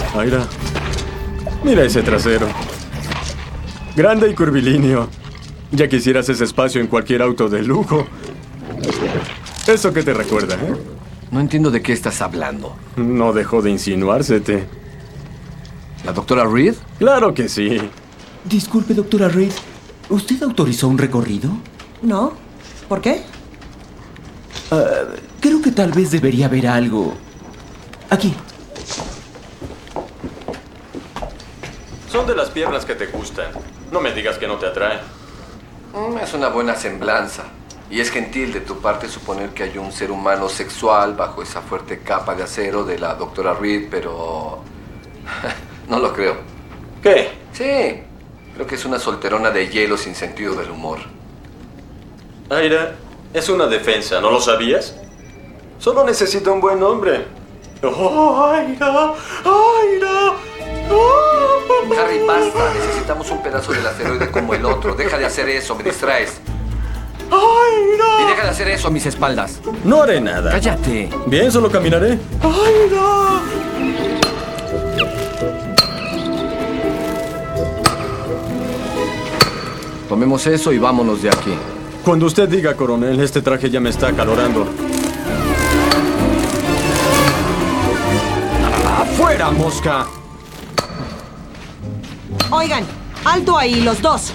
Aira, mira ese trasero. Grande y curvilíneo. Ya quisieras ese espacio en cualquier auto de lujo. ¿Eso qué te recuerda, eh? No entiendo de qué estás hablando. No dejó de insinuársete. ¿La doctora Reed? Claro que sí. Disculpe, doctora Reed. ¿Usted autorizó un recorrido? ¿No? ¿Por qué? Creo que tal vez debería haber algo. Aquí. Son de las piernas que te gustan. No me digas que no te atraen. Es una buena semblanza. Y es gentil de tu parte suponer que hay un ser humano sexual bajo esa fuerte capa de acero de la doctora Reed, pero... no lo creo. ¿Qué? Sí, creo que es una solterona de hielo sin sentido del humor. Aira, es una defensa, ¿no lo sabías? Solo necesita un buen hombre. ¡Oh, Aira! ¡Aira! ¡Oh! Harry, basta. Necesitamos un pedazo del asteroide como el otro. Deja de hacer eso, me distraes. ¡Aira! Y deja de hacer eso a mis espaldas. No haré nada. Cállate. Bien, solo caminaré. ¡Aira! Tomemos eso y vámonos de aquí. Cuando usted diga, coronel, este traje ya me está acalorando. ¡Afuera, mosca! Oigan, alto ahí, los dos.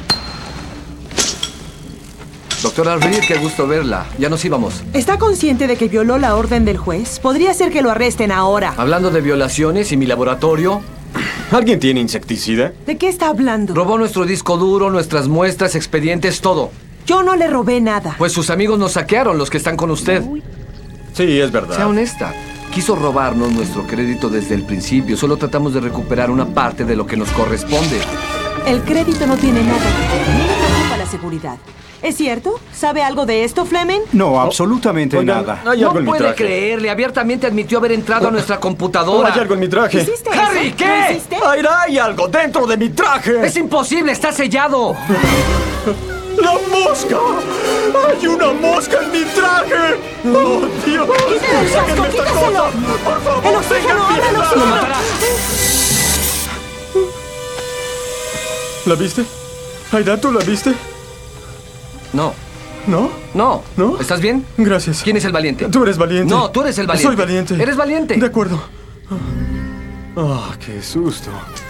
Doctora Reed, qué gusto verla. Ya nos íbamos. ¿Está consciente de que violó la orden del juez? Podría ser que lo arresten ahora. Hablando de violaciones y mi laboratorio, ¿Alguien tiene insecticida? ¿De qué está hablando? robó nuestro disco duro, nuestras muestras, expedientes, todo. Yo no le robé nada. Pues sus amigos nos saquearon, los que están con usted. Sí, es verdad. Sea honesta. Quiso robarnos nuestro crédito desde el principio. Solo tratamos de recuperar una parte de lo que nos corresponde. El crédito no tiene nada. No me preocupa la seguridad. ¿Es cierto? ¿Sabe algo de esto, Fleming? No, absolutamente Oigan, nada. hay algo No en mi puede traje. creerle. Abiertamente admitió haber entrado a nuestra computadora. Hay algo en mi traje. ¿Hiciste Harry, eso? ¿qué? ¿Lo hiciste? ¡Aira, hay algo dentro de mi traje! Es imposible, está sellado. ¡La mosca! ¡Hay una mosca en mi traje! ¡Oh, Dios! ¡Quítale el casco, ¡Sáquenme esta quítaselo! cosa! ¡Por favor, ¡El oxígeno, tengan abre el piedad! oxígeno! Lo matará. ¿La viste? Aira, ¿tú la viste? No, ¿No? no. ¿No? ¿Estás bien? Gracias. ¿Quién es el valiente? Tú eres valiente. No, tú eres el valiente. Soy valiente. Eres valiente. De acuerdo. ¡Ah, qué susto!